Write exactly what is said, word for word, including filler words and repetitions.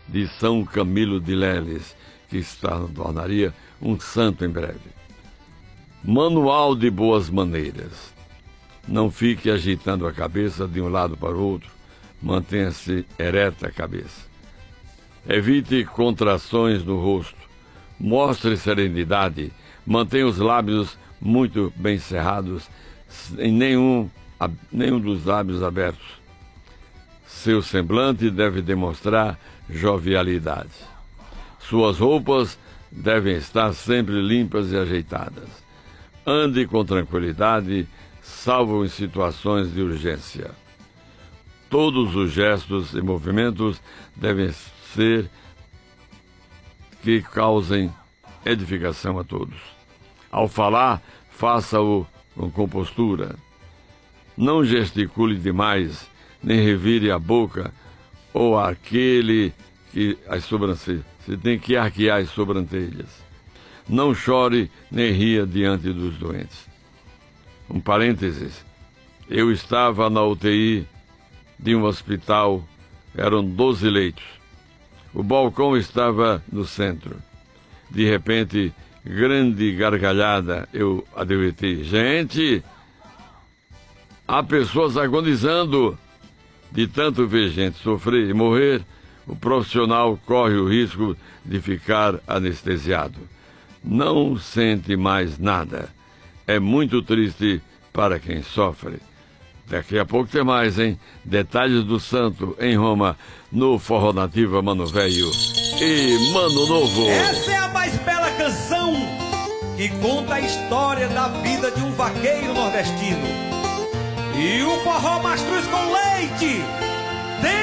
de São Camilo de Leles, que está tornaria um santo em breve. Manual de boas maneiras. Não fique agitando a cabeça de um lado para o outro. Mantenha-se ereta a cabeça. Evite contrações no rosto. Mostre serenidade. Mantenha os lábios muito bem cerrados, em nenhum, nenhum dos lábios abertos. Seu semblante deve demonstrar jovialidade. Suas roupas devem estar sempre limpas e ajeitadas. Ande com tranquilidade, salvo em situações de urgência. Todos os gestos e movimentos devem ser que causem edificação a todos. Ao falar, faça-o com compostura. Não gesticule demais, nem revire a boca ou aquele que as sobrancelhas. Você tem que arquear as sobrancelhas. Não chore nem ria diante dos doentes. Um parênteses. Eu estava na U T I de um hospital, eram doze leitos. O balcão estava no centro. De repente, grande gargalhada, eu adverti. Gente, há pessoas agonizando. De tanto ver gente sofrer e morrer, o profissional corre o risco de ficar anestesiado. Não sente mais nada. É muito triste para quem sofre. Daqui a pouco tem mais, hein? Detalhes do santo em Roma, no Forró Nativa Mano Velho e Mano Novo. Essa é a mais bela canção que conta a história da vida de um vaqueiro nordestino. E o forró mastruz com leite